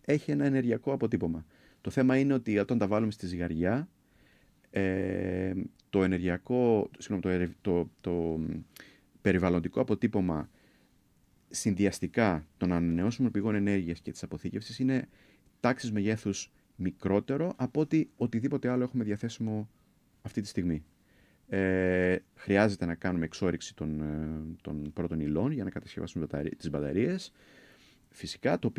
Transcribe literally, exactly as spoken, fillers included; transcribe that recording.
έχει ένα ενεργειακό αποτύπωμα. Το θέμα είναι ότι όταν τα βάλουμε στη ζυγαριά, ε, το ενεργειακό, συγγνώμη, το, το, το περιβαλλοντικό αποτύπωμα συνδυαστικά των ανανεώσιμων πηγών ενέργειας και της αποθήκευσης είναι τάξης μεγέθους μικρότερο από ότι οτιδήποτε άλλο έχουμε διαθέσιμο αυτή τη στιγμή. Ε, χρειάζεται να κάνουμε εξόρυξη των, των πρώτων υλών για να κατασκευάσουμε τις μπαταρίες. Φυσικά, το